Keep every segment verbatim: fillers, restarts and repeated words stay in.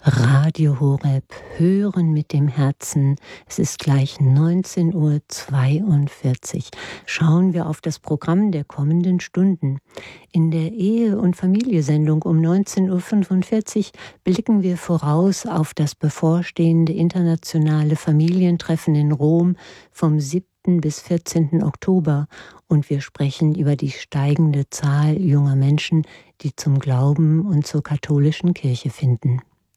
Radio Horeb, hören mit dem Herzen. Es ist gleich neunzehn Uhr zweiundvierzig. Schauen wir auf das Programm der kommenden Stunden. In der Ehe- und Familie-Sendung um neunzehn Uhr fünfundvierzig blicken wir voraus auf das bevorstehende internationale Familientreffen in Rom vom siebten bis vierzehnten Oktober und wir sprechen über die steigende Zahl junger Menschen, die zum Glauben und zur katholischen Kirche finden.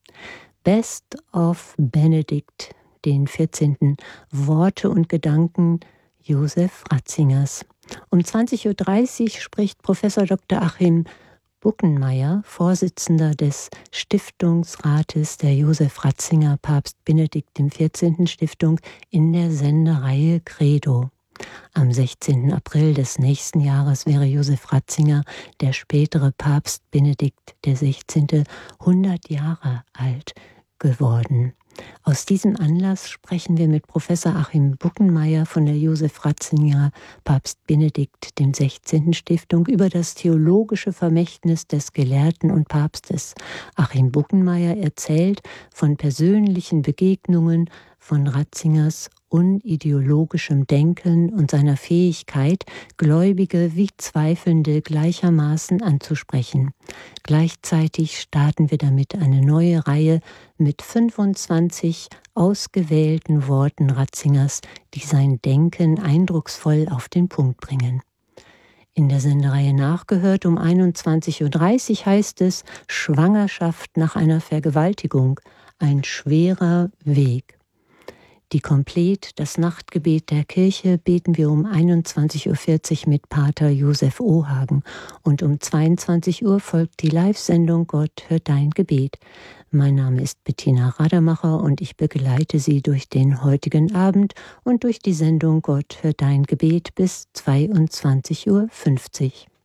Best of Benedikt, den vierzehnten Worte und Gedanken Josef Ratzingers. Um zwanzig Uhr dreißig spricht Professor Doktor Achim Buckenmeier, Vorsitzender des Stiftungsrates der Josef Ratzinger Papst Benedikt der vierzehnten Stiftung, in der Sendereihe Credo. Am sechzehnten April des nächsten Jahres wäre Josef Ratzinger, der spätere Papst Benedikt der sechzehnte, hundert Jahre alt geworden. Aus diesem Anlass sprechen wir mit Professor Achim Buckenmeier von der Josef Ratzinger Papst Benedikt der sechzehnten Stiftung über das theologische Vermächtnis des Gelehrten und Papstes. Achim Buckenmeier erzählt von persönlichen Begegnungen, von Ratzingers unideologischem Denken und seiner Fähigkeit, Gläubige wie Zweifelnde gleichermaßen anzusprechen. Gleichzeitig starten wir damit eine neue Reihe mit fünfundzwanzig ausgewählten Worten Ratzingers, die sein Denken eindrucksvoll auf den Punkt bringen. In der Sendereihe Nachgehört um einundzwanzig Uhr dreißig heißt es: Schwangerschaft nach einer Vergewaltigung, ein schwerer Weg. Die Komplett, das Nachtgebet der Kirche, beten wir um einundzwanzig Uhr vierzig mit Pater Josef Ohagen und um zweiundzwanzig Uhr folgt die Live-Sendung Gott hört dein Gebet. Mein Name ist Bettina Radermacher und ich begleite Sie durch den heutigen Abend und durch die Sendung Gott hört dein Gebet bis zweiundzwanzig Uhr fünfzig.